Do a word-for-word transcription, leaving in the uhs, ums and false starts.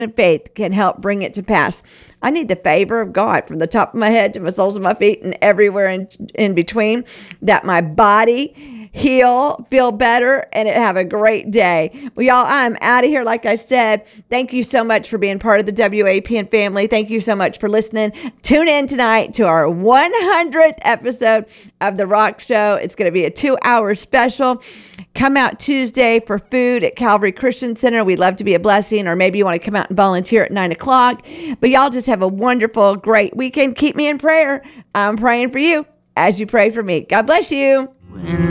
of faith can help bring it to pass. I need the favor of God from the top of my head to the soles of my feet and everywhere in, in between, that my body heal, feel better, and have a great day. Well, y'all, I'm out of here. Like I said, thank you so much for being part of the W A P N family. Thank you so much for listening. Tune in tonight to our one hundredth episode of The Rock Show. It's going to be a two-hour special. Come out Tuesday for food at Calvary Christian Center. We'd love to be a blessing, or maybe you want to come out and volunteer at nine o'clock. But y'all just have a wonderful, great weekend. Keep me in prayer. I'm praying for you as you pray for me. God bless you. When